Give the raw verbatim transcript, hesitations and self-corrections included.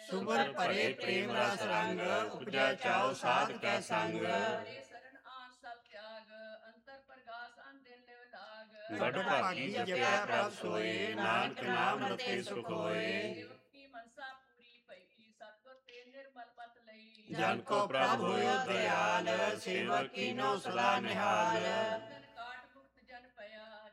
ਸੁਭਰ ਭਰੇ ਪ੍ਰੇਮ ਰਸ ਰੰਗ, ਉਪਜੈ ਚਾਉ ਸਾਧ ਕੈ ਸੰਗ। ਹਰੇ ਸਰਨ ਆਨ ਸਭ ਤਿਆਗ, ਅੰਤਰ ਪ੍ਰਗਾਸ ਅਨ ਦਿਨ ਲਿਵ ਤਾਗ। ਗੜ ਭਾਗੀ ਜਪੈ ਪ੍ਰਭ ਸੋਏ, ਨਾਨਕ ਨਾਮ ਰਤੇ ਸੁਖ ਹੋਏ। ਜਿਵ ਕੀ ਮਨਸਾ ਪੂਰੀ ਭਈ, ਸਤਿਗੁਰ ਤੇ ਨਿਰਮਲ ਮਤ ਲਈ। ਜਨ ਕੋ ਪ੍ਰਭ ਹੋਇ ਦਿਆਲ, ਸੇਵਕ ਕੀਨੋ ਸਦਾ ਨਿਹਾਲ।